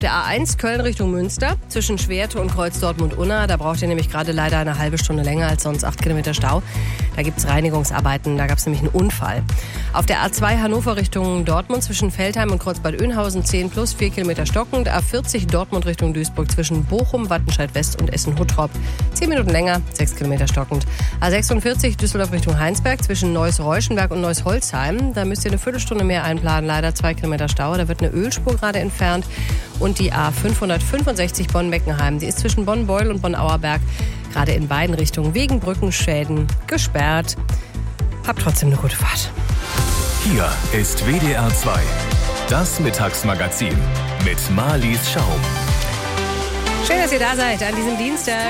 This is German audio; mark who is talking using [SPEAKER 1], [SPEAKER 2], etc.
[SPEAKER 1] Der A1 Köln Richtung Münster zwischen Schwerte und Kreuz Dortmund-Unna. Da braucht ihr nämlich gerade leider eine halbe Stunde länger als sonst, 8 Kilometer Stau. Da gibt es Reinigungsarbeiten, da gab es nämlich einen Unfall. Auf der A2 Hannover Richtung Dortmund zwischen Veltheim und Kreuzbad Oeynhausen 10 plus 4 Kilometer stockend. A40 Dortmund Richtung Duisburg zwischen Bochum, Wattenscheid West und Essen-Huttrop 10 Minuten länger, 6 Kilometer stockend. A46 Düsseldorf Richtung Heinsberg zwischen Neuss-Reuschenberg und Neuss-Holzheim. Da müsst ihr eine Viertelstunde mehr einplanen, leider 2 Kilometer Stau. Da wird eine Ölspur gerade entfernt. Und die A565 Bonn-Meckenheim, die ist zwischen Bonn-Beuel und Bonn-Auerberg gerade in beiden Richtungen wegen Brückenschäden gesperrt. Habt trotzdem eine gute Fahrt.
[SPEAKER 2] Hier ist WDR 2, das Mittagsmagazin mit Marlies Schaum.
[SPEAKER 1] Schön, dass ihr da seid an diesem Dienstag.